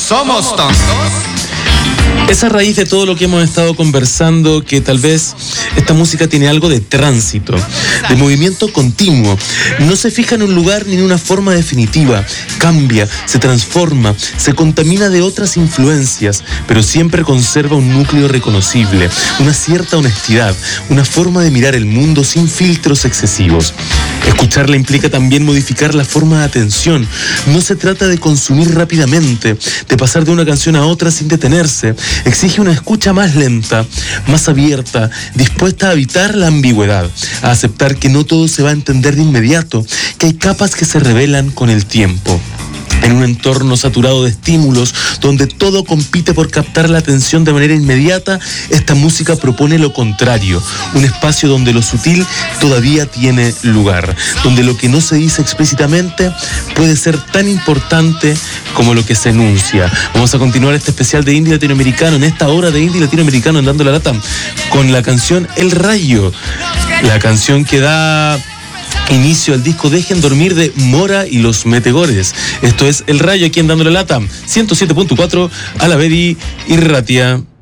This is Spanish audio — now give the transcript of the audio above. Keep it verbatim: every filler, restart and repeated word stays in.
¿Somos tontos? Es a raíz de todo lo que hemos estado conversando que tal vez esta música tiene algo de tránsito, de movimiento continuo. No se fija en un lugar ni en una forma definitiva. Cambia, se transforma, se contamina de otras influencias, pero siempre conserva un núcleo reconocible, una cierta honestidad, una forma de mirar el mundo sin filtros excesivos. Escucharla implica también modificar la forma de atención. No se trata de consumir rápidamente, de pasar de una canción a otra sin detenerse. Exige una escucha más lenta, más abierta, dispuesta a evitar la ambigüedad, a aceptar que no todo se va a entender de inmediato, que hay capas que se revelan con el tiempo. En un entorno saturado de estímulos, donde todo compite por captar la atención de manera inmediata, esta música propone lo contrario, un espacio donde lo sutil todavía tiene lugar, donde lo que no se dice explícitamente puede ser tan importante como lo que se enuncia. Vamos a continuar este especial de indie latinoamericano, en esta hora de indie latinoamericano en Dando la Lata, con la canción El Rayo, la canción que da inicio al disco Dejen Dormir de Mora y los Metegores. Esto es El Rayo aquí en Dando la Lata, ciento siete punto cuatro, Alavedi y Ratia.